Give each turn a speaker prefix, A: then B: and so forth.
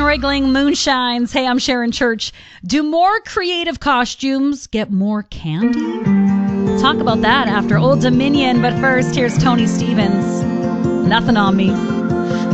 A: Roigling Moonshines. Hey, I'm Sharon Church. Do more creative costumes get more candy? Talk about that after Old Dominion, but first, here's Tony Stevens. Nothing on me.